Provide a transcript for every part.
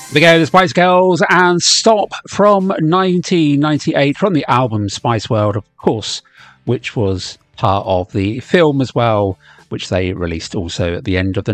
There we go, the Spice Girls and Stop from 1998 from the album Spice World, of course, which was part of the film as well, which they released also at the end of the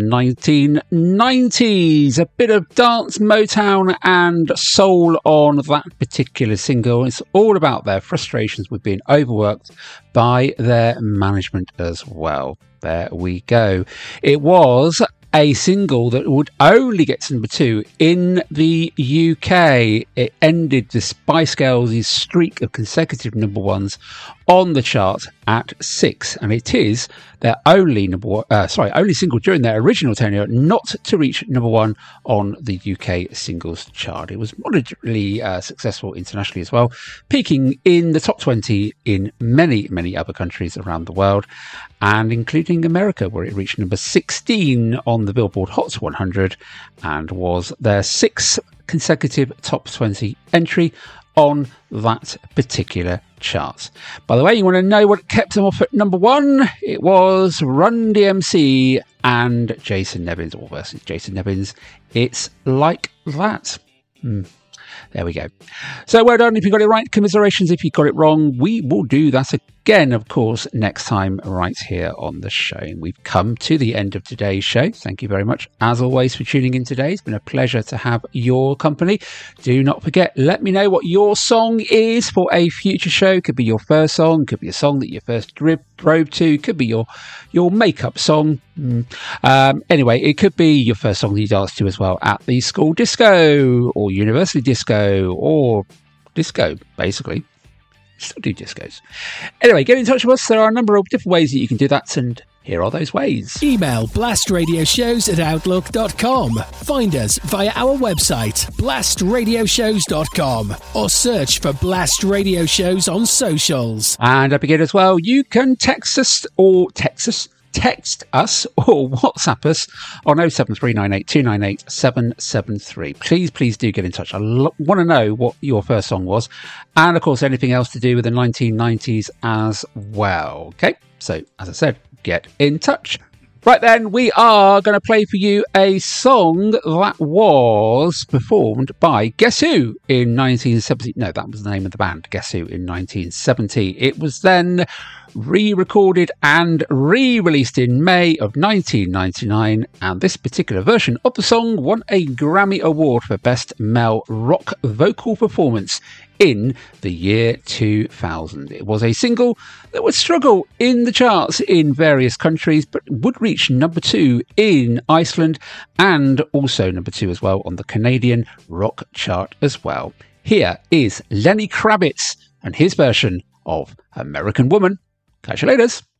1990s. A bit of dance, Motown and soul on that particular single. It's all about their frustrations with being overworked by their management as well. There we go. It was a single that would only get to number 2 in the UK. It ended the Spice Girls' streak of consecutive number 1s on the chart at 6, and it is their only only single during their original tenure not to reach number 1 on the UK singles chart. It was moderately successful internationally as well, peaking in the top 20 in many other countries around the world, and including America, where it reached number 16 on the Billboard Hot 100 and was their 6th consecutive top 20 entry on that particular chart. By the way, you want to know what kept them off at number 1? It was Run DMC and Jason Nevins, or versus Jason Nevins. It's Like That. There we go. So well done if you got it right. Commiserations if you got it wrong. We will do that again, of course, next time right here on the show. And we've come to the end of today's show. Thank you very much, as always, for tuning in today. It's been a pleasure to have your company. Do not forget, let me know what your song is for a future show. Could be your first song, could be a song that you first drove to, could be your makeup song. Anyway, it could be your first song that you dance to as well at the school disco or university disco or disco, basically. Still do discos. Anyway, get in touch with us. There are a number of different ways that you can do that, and here are those ways. Email blastradioshows@outlook.com. Find us via our website, blastradioshows.com, or search for Blast Radio Shows on socials. And up again as well, you can text us or WhatsApp us on 07398298773. Please do get in touch. I want to know what your first song was, and of course anything else to do with the 1990s as well. Okay, so as I said, get in touch. Right then, we are going to play for you a song that was performed by Guess Who in 1970. No, that was the name of the band, Guess Who, in 1970. It was then re-recorded and re-released in May of 1999, and this particular version of the song won a Grammy Award for Best Male Rock Vocal Performance in the year 2000. It was a single that would struggle in the charts in various countries, but would reach number 2 in Iceland and also number 2 as well on the Canadian rock chart as well. Here is Lenny Kravitz and his version of American Woman. Catch you later.